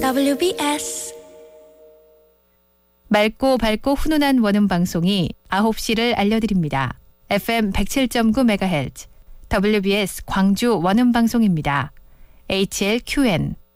WBS 맑고 밝고 훈훈한 원음 방송이 9시를 알려드립니다. FM 107.9MHz WBS 광주 원음 방송입니다. HLQN